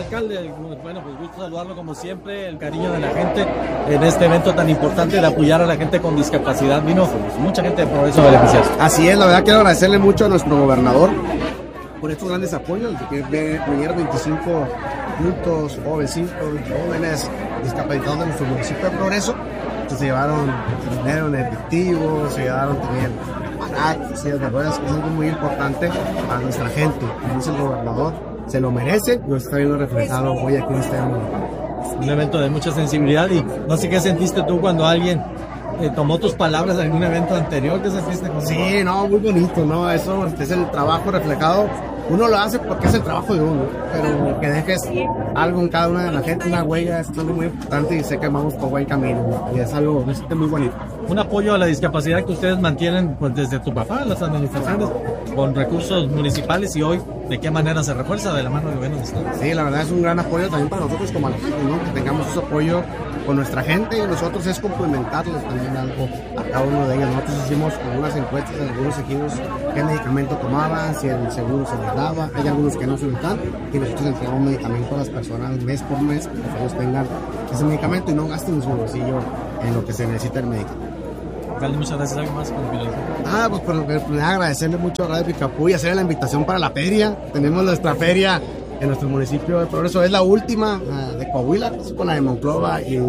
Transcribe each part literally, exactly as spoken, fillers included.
alcalde, bueno, pues gusto saludarlo como siempre, el cariño de la gente en este evento tan importante de apoyar a la gente con discapacidad. Vino pues, mucha gente de Progreso beneficiarse. Así es, la verdad quiero agradecerle mucho a nuestro gobernador por estos grandes apoyos, que vinieron veinticinco adultos, jovencitos, jóvenes discapacitados de nuestro municipio de Progreso. Se llevaron dinero en efectivo, se llevaron también baratos, sillas de ruedas, que es algo muy importante para nuestra gente. Como dice el gobernador, se lo merece y lo está viendo reflejado hoy aquí en este evento. Un evento de mucha sensibilidad y no sé qué sentiste tú cuando alguien eh, tomó tus palabras en algún evento anterior. ¿Qué sentiste con eso? Sí, no, muy bonito, ¿no? Eso es el trabajo reflejado. Uno lo hace porque es el trabajo de uno, pero que dejes algo en cada una de la gente, una huella, es algo muy importante y sé que vamos por buen camino, ¿no? Y es algo es muy bonito. Un apoyo a la discapacidad que ustedes mantienen pues, desde tu papá, las administraciones, con recursos municipales, y hoy, ¿de qué manera se refuerza de la mano del gobierno de Estado? Sí, la verdad es un gran apoyo también para nosotros como alcaldes, ¿no? Que tengamos ese apoyo con nuestra gente, y nosotros es complementarles también algo a cada uno de ellos. Nosotros hicimos algunas encuestas en algunos equipos qué medicamento tomaban, si el seguro se les daba, hay algunos que no se les dan, y nosotros entregamos medicamento a las personas mes por mes para que ellos tengan ese medicamento y no gasten en su bolsillo en lo que se necesita el medicamento. Alcalde, muchas gracias. ¿Algo más? Ah, pues por lo que agradecerle mucho a Radio Picapú y hacerle la invitación para la feria. Tenemos nuestra feria en nuestro municipio de Progreso, es la última uh, de Coahuila, con la de Monclova y,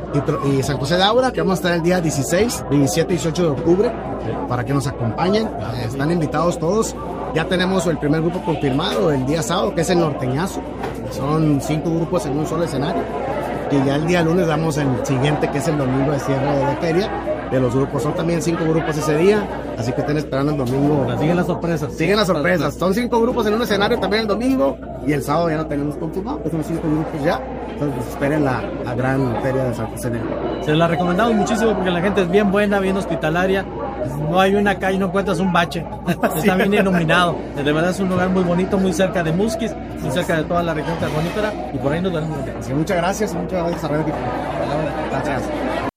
y, y San José de Aura, que vamos a estar el día dieciséis, diecisiete y dieciocho de octubre, para que nos acompañen. Uh, están invitados todos. Ya tenemos el primer grupo confirmado el día sábado, que es el Norteñazo. Son cinco grupos en un solo escenario. Y ya el día lunes damos el siguiente, que es el domingo de cierre de la feria. De los grupos, son también cinco grupos ese día, así que estén esperando el domingo. Siguen las sorpresas. Siguen las sorpresas. Son cinco grupos en un escenario también el domingo, y el sábado ya lo tenemos confirmado, pues son cinco grupos ya. Entonces esperen la, la gran feria de San José de Aura. Se la recomendamos muchísimo porque la gente es bien buena, bien hospitalaria. No hay una calle, no encuentras un bache. Está bien iluminado. De verdad es un lugar muy bonito, muy cerca de Musquis, muy cerca de toda la región carbonífera, y por ahí nos vemos. Muchas gracias, muchas gracias a Radio Picapú. Gracias.